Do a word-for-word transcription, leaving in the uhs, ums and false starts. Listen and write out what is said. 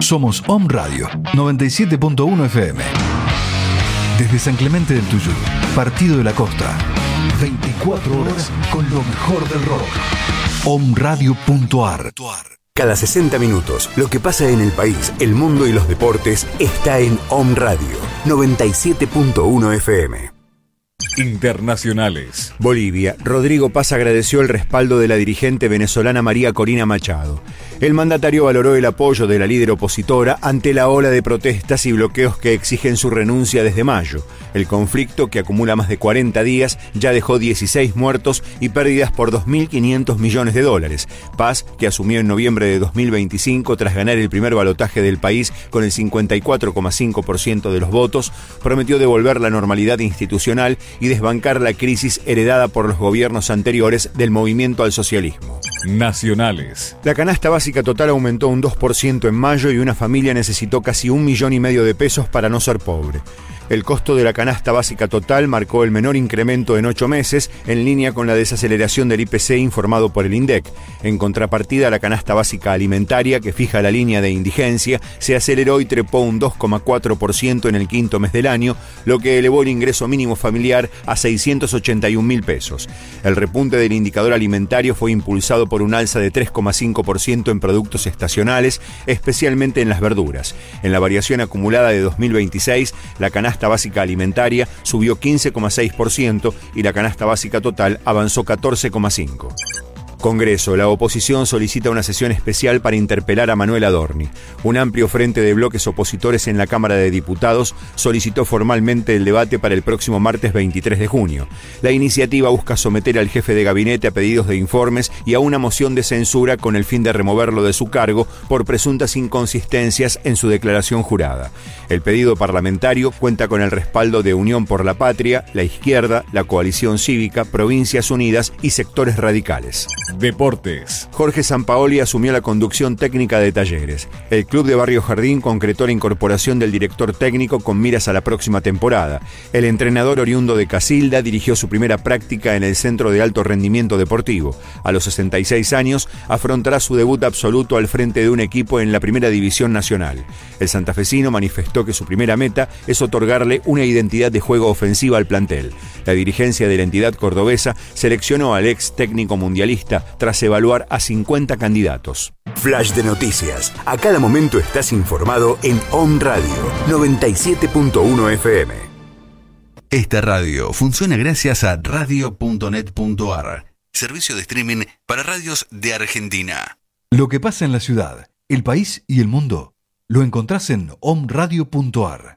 Somos Om Radio noventa y siete punto uno F M. Desde San Clemente del Tuyú, Partido de la Costa. veinticuatro horas con lo mejor del rock. om radio punto a r. Cada sesenta minutos, lo que pasa en el país, el mundo y los deportes está en Om Radio noventa y siete punto uno F M. Internacionales. Bolivia. Rodrigo Paz agradeció el respaldo de la dirigente venezolana María Corina Machado. El mandatario valoró el apoyo de la líder opositora ante la ola de protestas y bloqueos que exigen su renuncia desde mayo. El conflicto, que acumula más de cuarenta días, ya dejó dieciséis muertos y pérdidas por dos mil quinientos millones de dólares. Paz, que asumió en noviembre de dos mil veinticinco tras ganar el primer balotaje del país con el cincuenta y cuatro coma cinco por ciento de los votos, prometió devolver la normalidad institucional y desbancar la crisis heredada por los gobiernos anteriores del movimiento al socialismo. Nacionales. La canasta básica total aumentó un dos por ciento en mayo y una familia necesitó casi un millón y medio de pesos para no ser pobre. El costo de la canasta básica total marcó el menor incremento en ocho meses, en línea con la desaceleración del I P C informado por el INDEC. En contrapartida, la canasta básica alimentaria, que fija la línea de indigencia, se aceleró y trepó un dos coma cuatro por ciento en el quinto mes del año, lo que elevó el ingreso mínimo familiar a seiscientos ochenta y un mil pesos. El repunte del indicador alimentario fue impulsado por un alza de tres coma cinco por ciento en productos estacionales, especialmente en las verduras. En la variación acumulada de dos mil veintiséis, la canasta básica alimentaria subió quince coma seis por ciento y la canasta básica total avanzó catorce coma cinco por ciento. Congreso. La oposición solicita una sesión especial para interpelar a Manuel Adorni. Un amplio frente de bloques opositores en la Cámara de Diputados solicitó formalmente el debate para el próximo martes veintitrés de junio. La iniciativa busca someter al jefe de gabinete a pedidos de informes y a una moción de censura con el fin de removerlo de su cargo por presuntas inconsistencias en su declaración jurada. El pedido parlamentario cuenta con el respaldo de Unión por la Patria, la Izquierda, la Coalición Cívica, Provincias Unidas y sectores radicales. Deportes. Jorge Sampaoli asumió la conducción técnica de Talleres. El club de Barrio Jardín concretó la incorporación del director técnico con miras a la próxima temporada. El entrenador oriundo de Casilda dirigió su primera práctica en el Centro de Alto Rendimiento Deportivo. A los sesenta y seis años afrontará su debut absoluto al frente de un equipo en la Primera División Nacional. El santafesino manifestó que su primera meta es otorgarle una identidad de juego ofensiva al plantel. La dirigencia de la entidad cordobesa seleccionó al ex técnico mundialista tras evaluar a cincuenta candidatos. Flash de noticias. A cada momento estás informado en Om Radio noventa y siete punto uno F M. Esta radio funciona gracias a radio punto net punto a r, servicio de streaming para radios de Argentina. Lo que pasa en la ciudad, el país y el mundo, lo encontrás en om radio punto a r.